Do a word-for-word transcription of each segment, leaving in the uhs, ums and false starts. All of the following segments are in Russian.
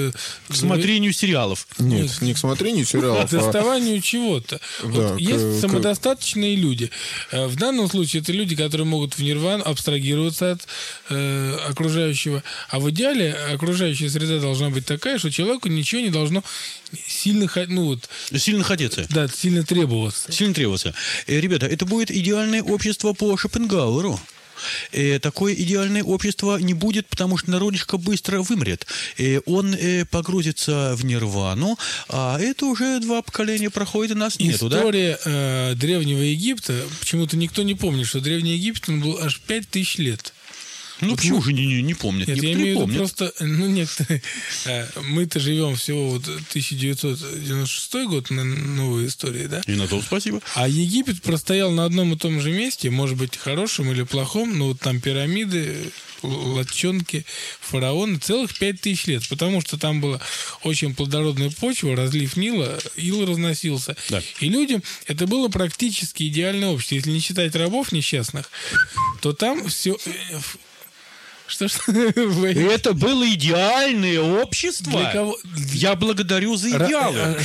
э, к смотрению сериалов. Нет, не к смотрению сериалов, к доставанию а... чего-то. Да, вот к... есть самодостаточные люди. В данном случае это люди, которые могут в нирвану абстрагироваться от э, окружающего. А в идеале окружающая среда должна быть такая, что человеку ничего не должно сильно, ну, вот, сильно хотеться. Да, сильно требоваться. Сильно требоваться. Э, ребята, это будет идеальное общество по Шопенгауэру. Э, такое идеальное общество не будет, потому что народишко быстро вымрет. Э, он э, погрузится в нирвану, а это уже два поколения проходит, и нас нету, да? История э, Древнего Египта, почему-то никто не помнит, что Древний Египет он был аж пять тысяч лет. Ну, вот почему мы... же не, не, не помнят? Нет, некоторые я имею в виду помнят. просто, ну, некоторые... Мы-то живем всего вот тысяча девятьсот девяносто шестой год на новой истории, да? И на том спасибо. А Египет простоял на одном и том же месте, может быть, хорошем или плохом, но вот там пирамиды, латчонки, фараоны целых пять тысяч лет, потому что там была очень плодородная почва, разлив Нила, ил разносился. Да. И людям это было практически идеальное общество. Если не считать рабов несчастных, то там все... Что ж вы... Это было идеальное общество. Для кого? Я благодарю за идеалы.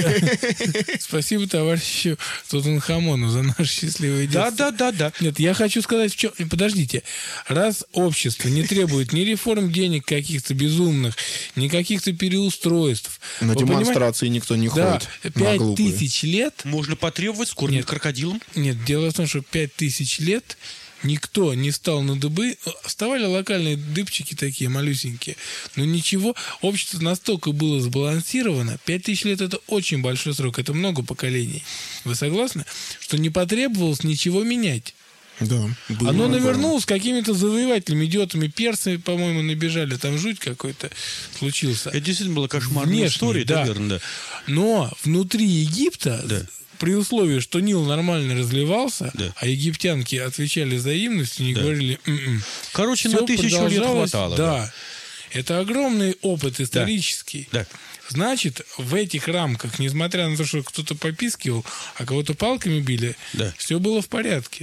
Спасибо товарищу Тутанхамону за наше счастливое детство. Да, да, да, да. Нет, я хочу сказать, в чем... Подождите. Раз общество не требует ни реформ денег каких-то безумных, ни каких-то переустройств. На демонстрации понимаете? Никто не да, ходит. Пять тысяч лет... Можно потребовать скормить крокодилом. Нет, дело в том, что пять тысяч лет... Никто не стал на дыбы. Вставали локальные дыбчики такие, малюсенькие. Но ничего. Общество настолько было сбалансировано. Пять тысяч лет – это очень большой срок. Это много поколений. Вы согласны? Что не потребовалось ничего менять. Да. Было, Оно да. навернулось какими-то завоевателями, идиотами, персами, по-моему, набежали. Там жуть какой-то случился. Это действительно была кошмарная Внешне, история, да. наверное, да. Но внутри Египта... Да. При условии, что Нил нормально разливался, да. а египтянки отвечали взаимностью, не да. говорили «м-м». Короче, Всё на тысячу лет хватало. Да. да. Это огромный опыт исторический. Да. Да. Значит, в этих рамках, несмотря на то, что кто-то попискивал, а кого-то палками били, да. все было в порядке.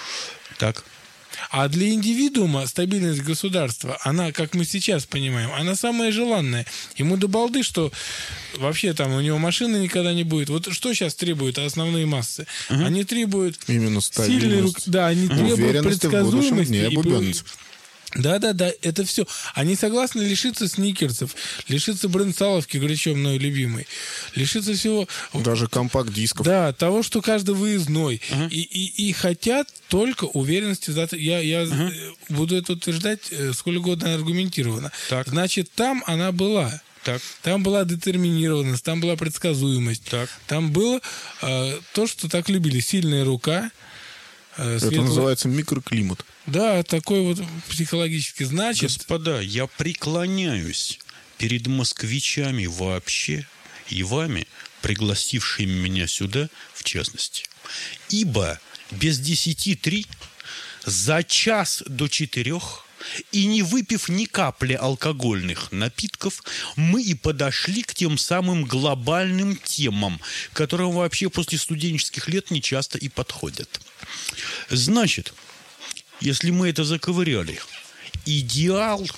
Так. А для индивидуума стабильность государства, она, как мы сейчас понимаем, она самая желанная. Ему до балды, что вообще там у него машины никогда не будет. Вот что сейчас требуют основные массы? Угу. Они требуют именно сильной рук... Да, они требуют предсказуемости. И... Да-да-да, это все. Они согласны лишиться сникерсов, лишиться брендсаловки, горячо мною любимой, лишиться всего... Даже компакт-дисков. Да, того, что каждый выездной. Uh-huh. И, и, и хотят только уверенности. Я, я uh-huh. буду это утверждать сколь угодно аргументированно. Так. Значит, там она была. Так. Там была детерминированность, там была предсказуемость. Так. Там было э, то, что так любили. Сильная рука. Э, это светло... называется микроклимат. Да, такой вот психологически. Значит... Господа, я преклоняюсь перед москвичами вообще и вами, пригласившими меня сюда в частности. Ибо без десяти три за час до четырех и не выпив ни капли алкогольных напитков, мы и подошли к тем самым глобальным темам, которым вообще после студенческих лет нечасто и подходят. Значит, если мы это заковыряли, идеал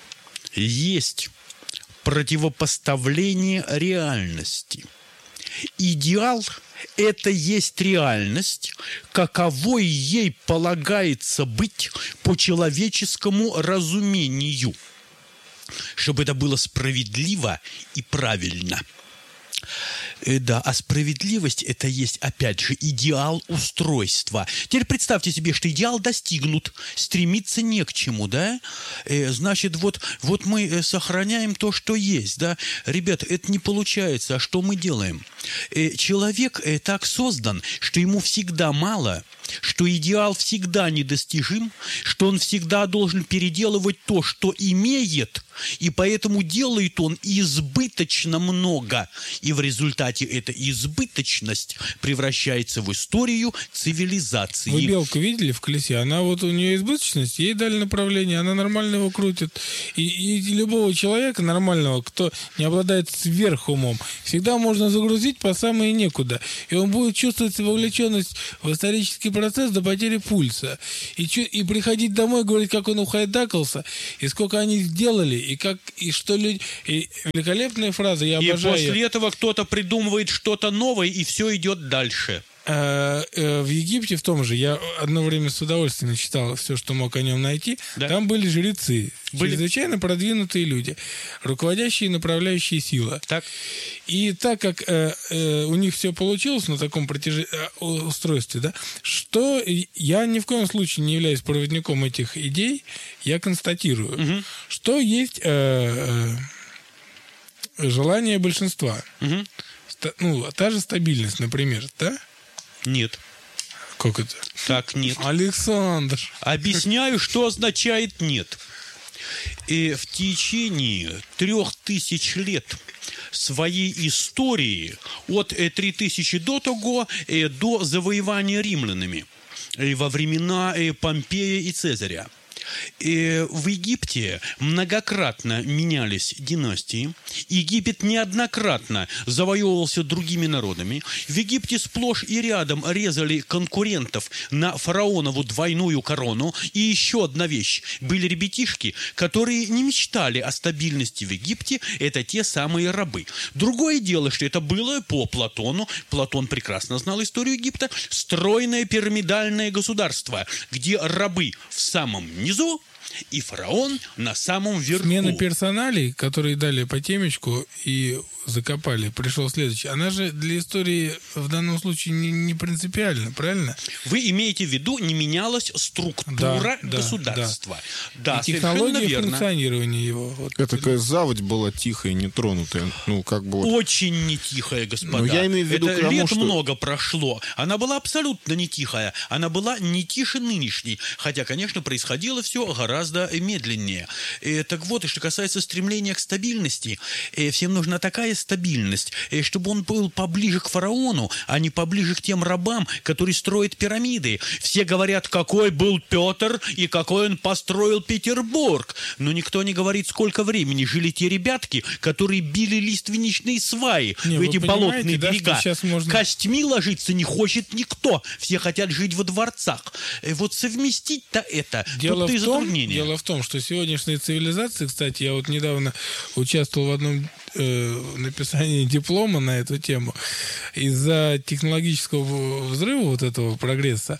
есть противопоставление реальности. Идеал – это есть реальность, каковой ей полагается быть по человеческому разумению, чтобы это было справедливо и правильно. Да, а справедливость – это есть, опять же, идеал устройства. Теперь представьте себе, что идеал достигнут, стремиться не к чему, да? Э, значит, вот, вот мы сохраняем то, что есть, да? Ребята, это не получается, а что мы делаем? Э, человек э, так создан, что ему всегда мало, что идеал всегда недостижим, что он всегда должен переделывать то, что имеет, и поэтому делает он избыточно много. И в результате эта избыточность превращается в историю цивилизации. Вы белку видели в колесе? Она вот у нее избыточность, ей дали направление, она нормально его крутит. И, и любого человека нормального, кто не обладает сверхумом, всегда можно загрузить по самое некуда. И он будет чувствовать вовлеченность в исторический процесс до потери пульса. И, и приходить домой, говорить, как он ухайдакался, и сколько они сделали, и как и что люди... И великолепная фраза, я и обожаю. И после этого кто-то придумывает что-то новое, и все идет дальше. В Египте в том же, я одно время с удовольствием читал все, что мог о нем найти, да. Там были жрецы, были. Чрезвычайно продвинутые люди, руководящие и направляющие силы. Так. И так как э, э, у них все получилось на таком протяж... устройстве, да, что я ни в коем случае не являюсь проводником этих идей, я констатирую, угу. что есть э, э, желание большинства. Угу. Ста... Ну, та же стабильность, например, да? Нет. Как это? Так, нет. Александр. Объясняю, что означает «нет». И в течение трех тысяч лет своей истории, от три тысячи до того, до завоевания римлянами, во времена Помпея и Цезаря, И в Египте многократно менялись династии. Египет неоднократно завоевывался другими народами. В Египте сплошь и рядом резали конкурентов на фараонову двойную корону. И еще одна вещь. Были ребятишки, которые не мечтали о стабильности в Египте. Это те самые рабы. Другое дело, что это было по Платону. Платон прекрасно знал историю Египта. Стройное пирамидальное государство, где рабы в самом низу, и фараон на самом верху. Смена персоналей, которые дали по темечку и закопали, пришел следующий. Она же для истории в данном случае не, не принципиальна, правильно? Вы имеете в виду, не менялась структура да, государства. Да, да. Да, технология функционирования его. Вот. Это такая заводь была тихая, нетронутая. Ну, как бы вот... Очень не тихая, господа. Но я имею в виду Это к тому, лет что... много прошло. Она была абсолютно не тихая. Она была не тише нынешней. Хотя, конечно, происходило все гораздо медленнее. И, так вот, и что касается стремления к стабильности, и всем нужна такая стабильность, и чтобы он был поближе к фараону, а не поближе к тем рабам, которые строят пирамиды. Все говорят, какой был Петр и какой он построил Петербург. Но никто не говорит, сколько времени жили те ребятки, которые били лиственничные сваи не, в эти болотные да, берега. можно... Костьми ложиться не хочет никто. Все хотят жить во дворцах. И вот совместить-то это, дело тут-то и в том, затруднение. Дело в том, что сегодняшняя цивилизация, кстати, я вот недавно участвовал в одном э, написании диплома на эту тему. Из-за технологического взрыва вот этого прогресса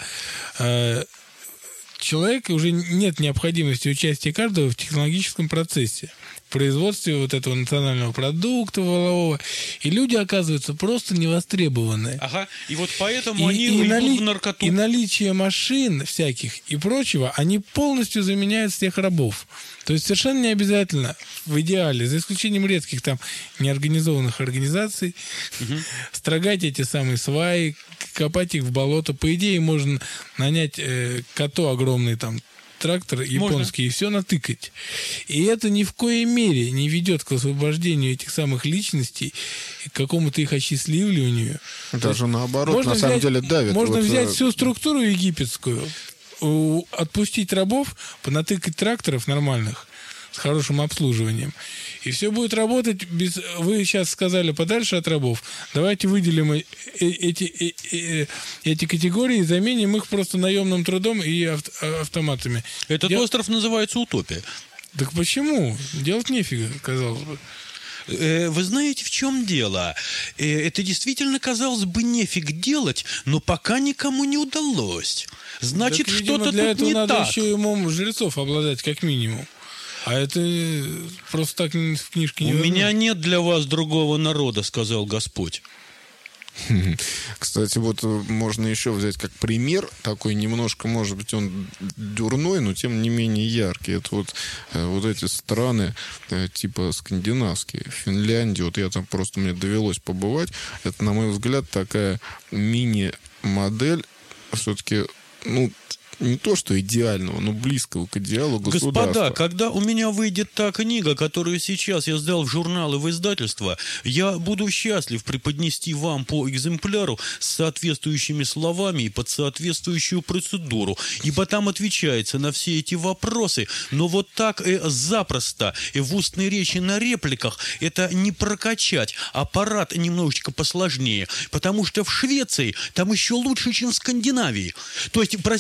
э, человека уже нет необходимости участия каждого в технологическом процессе, в производстве вот этого национального продукта валового, и люди оказываются просто невостребованные. Ага, и вот поэтому и, они и идут нали... в наркоту. И наличие машин всяких и прочего, они полностью заменяют всех рабов. То есть совершенно не обязательно, в идеале, за исключением редких там неорганизованных организаций, угу. строгать эти самые сваи, копать их в болото. По идее, можно нанять э, коту огромный там трактор японский можно. И все натыкать. И это ни в коей мере не ведет к освобождению этих самых личностей, к какому-то их осчастливлению. Даже наоборот, на самом взять, деле давит. Можно вот, взять всю структуру египетскую, отпустить рабов, понатыкать тракторов нормальных, с хорошим обслуживанием. И все будет работать без... Вы сейчас сказали подальше от рабов. Давайте выделим эти, эти категории и заменим их просто наемным трудом и автоматами. Этот Дел... остров называется утопия. Так почему? Делать нефига, казалось бы. Вы знаете, в чем дело? Это действительно, казалось бы, нефиг делать, но пока никому не удалось. Значит, так, видимо, что-то для тут этого не надо так. еще и умом жрецов обладать, как минимум. А это просто так в книжке не У возможно. меня нет для вас другого народа, сказал Господь. Кстати, вот можно еще взять как пример, такой немножко, может быть, он дурной, но тем не менее яркий. Это вот, вот эти страны типа скандинавские, Финляндия, вот я там просто, мне довелось побывать. Это, на мой взгляд, такая мини-модель все-таки, ну, не то, что идеального, но близкого к идеалу государства. Господа, когда у меня выйдет та книга, которую сейчас я сдал в журналы, в издательство, я буду счастлив преподнести вам по экземпляру с соответствующими словами и под соответствующую процедуру, ибо там отвечается на все эти вопросы, но вот так и запросто, и в устной речи на репликах это не прокачать, аппарат немножечко посложнее, потому что в Швеции там еще лучше, чем в Скандинавии. То есть, простите, Финляндия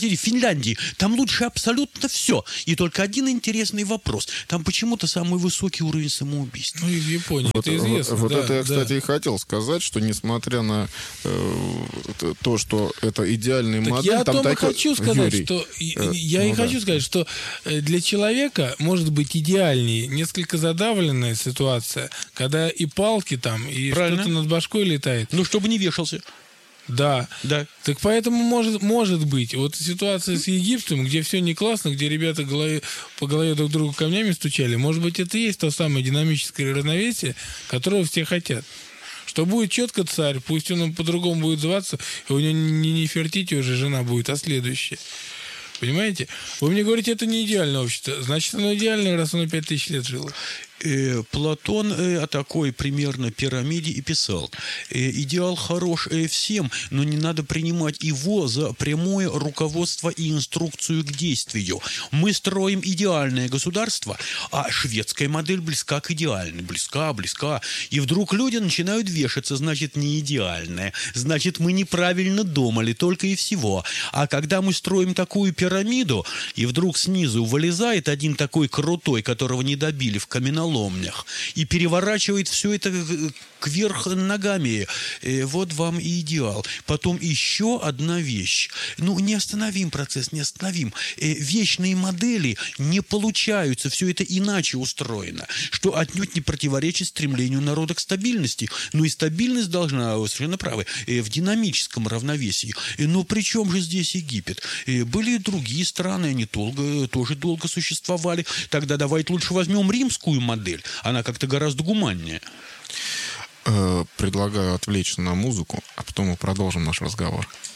Финляндии. Там лучше абсолютно все. И только один интересный вопрос. Там почему-то самый высокий уровень самоубийств. Ну и в Японии, Вот, это известно. вот да, это я, кстати, да. и хотел сказать, что несмотря на э, то, что это идеальная Так модель, я о там том и такой- хочу сказать, Юрий, что и- э, я ну и да. хочу сказать, что э, для человека может быть идеальнее несколько задавленная ситуация, когда и палки там, и Правильно. что-то над башкой летает. Ну, чтобы не вешался. Да. Да. Так поэтому может, может быть вот ситуация с Египтом, где все не классно, где ребята голове, по голове друг другу камнями стучали, может быть, это и есть то самое динамическое равновесие, которого все хотят. Что будет четко царь, пусть он по-другому будет зваться, и у него не Нефертити уже жена будет, а следующая. Понимаете? Вы мне говорите, это не идеальное общество. Значит, оно идеальное, раз оно пять тысяч лет жило. Э, Платон э, о такой примерно пирамиде и писал. Э, идеал хорош э, всем, но не надо принимать его за прямое руководство и инструкцию к действию. Мы строим идеальное государство, а шведская модель близка к идеальной. Близка, близка. И вдруг люди начинают вешаться, значит, не идеальное. Значит, мы неправильно думали, только и всего. А когда мы строим такую пирамиду, и вдруг снизу вылезает один такой крутой, которого не добили в каменоломнях, и переворачивает все это кверх ногами. Э, вот вам и идеал. Потом еще одна вещь. Ну, не остановим процесс, не остановим. Э, вечные модели не получаются. Все это иначе устроено, что отнюдь не противоречит стремлению народа к стабильности. Но и стабильность должна, вы совершенно правы, э, в динамическом равновесии. Э, но при чем же здесь Египет? Э, были и другие страны, они долго, тоже долго существовали. Тогда давайте лучше возьмем римскую модель. Она как-то гораздо гуманнее. Э, Предлагаю отвлечься на музыку, а потом мы продолжим наш разговор.